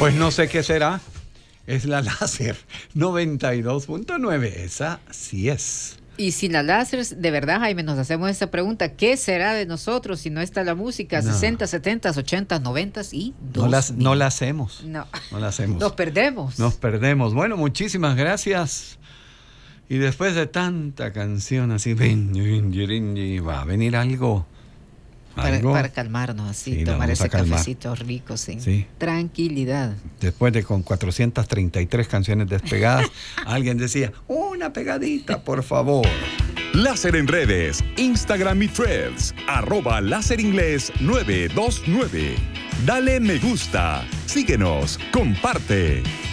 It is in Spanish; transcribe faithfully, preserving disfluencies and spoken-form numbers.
Pues no sé qué será. Es la láser noventa y dos punto nueve. Esa sí es. Y sin la láser, de verdad, Jaime, nos hacemos esta pregunta: ¿qué será de nosotros si no está la música? No. sesenta, setenta, ochenta, noventa y dos No la mil. no la hacemos. No. No la hacemos. Nos perdemos. Nos perdemos. Bueno, muchísimas gracias. Y después de tanta canción así, va a venir algo. Para, algo. para calmarnos, así, Sí, tomar ese calmar. cafecito rico, sin Sí. tranquilidad. Después de con cuatrocientas treinta y tres canciones despegadas, alguien decía, una pegadita, por favor. Láser en redes, Instagram y Threads, arroba Láser Inglés nueve dos nueve. Dale me gusta, síguenos, comparte.